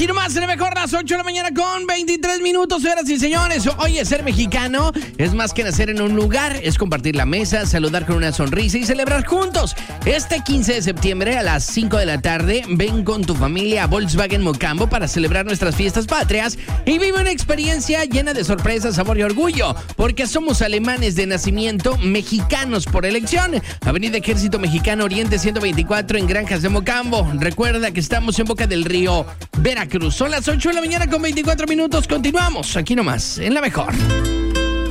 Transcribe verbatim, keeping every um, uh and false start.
Aquí nomás, en el mejor, las ocho de la mañana con veintitrés minutos, señoras y señores. Oye, ser mexicano es más que nacer en un lugar, es compartir la mesa, saludar con una sonrisa y celebrar juntos. Este quince de septiembre a las cinco de la tarde, ven con tu familia a Volkswagen Mocambo para celebrar nuestras fiestas patrias y vive una experiencia llena de sorpresas, sabor y orgullo, porque somos alemanes de nacimiento, mexicanos por elección. Avenida Ejército Mexicano Oriente ciento veinticuatro en Granjas de Mocambo. Recuerda que estamos en Boca del Río, Veracruz. Son las ocho de la mañana con veinticuatro minutos. Continuamos aquí nomás, en La Mejor.